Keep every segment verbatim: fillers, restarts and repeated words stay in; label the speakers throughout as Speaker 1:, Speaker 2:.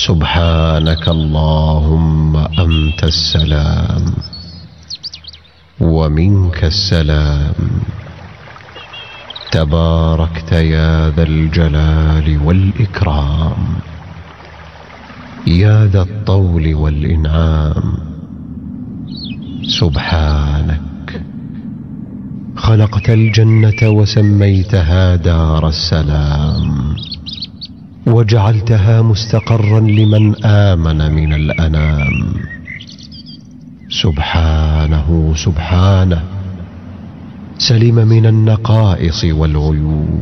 Speaker 1: سبحانك اللهم أنت السلام ومنك السلام، تباركت يا ذا الجلال والإكرام، يا ذا الطول والإنعام. سبحانك خلقت الجنة وسميتها دار السلام، وجعلتها مستقرا لمن آمن من الأنام. سبحانه سبحانه سلم من النقائص والعيوب،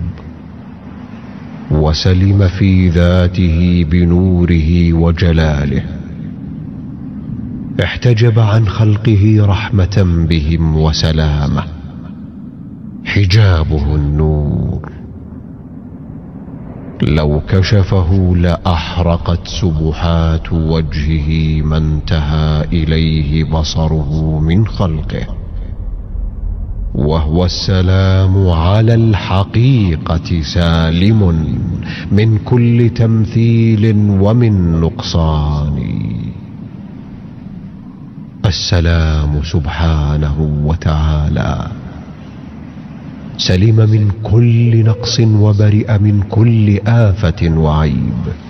Speaker 1: وسلم في ذاته بنوره وجلاله، احتجب عن خلقه رحمة بهم وسلامة، حجابه النور، لو كشفه لأحرقت سبحات وجهه ما انتهى إليه بصره من خلقه. وهو السلام على الحقيقة سالم من كل تمثيل ومن نقصان. السلام سبحانه وتعالى سلم من كل نقص وبرئ من كل آفة وعيب.